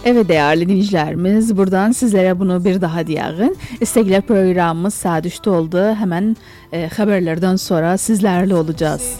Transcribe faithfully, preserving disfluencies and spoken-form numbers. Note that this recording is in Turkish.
Evet değerli dinleyicilerimiz, buradan sizlere bunu bir daha diyelim. İstekler programımız saat üçte oldu. Hemen e, haberlerden sonra sizlerle olacağız.